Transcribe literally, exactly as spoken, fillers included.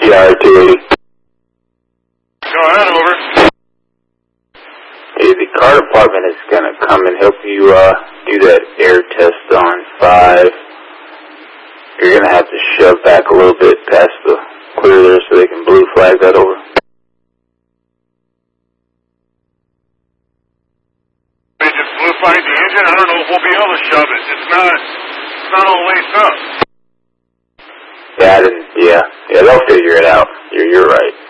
R two eighty. Go ahead, over. Hey, the car department is going to come and help you uh, do that air test on five. You're going to have to shove back a little bit past the clear there so they can blue flag that over. They just blue flag the engine? I don't know if we'll be able to shove it. It's not, it's not all laced up. Yeah, I didn't, yeah, yeah, they'll figure it out. You're, you're right.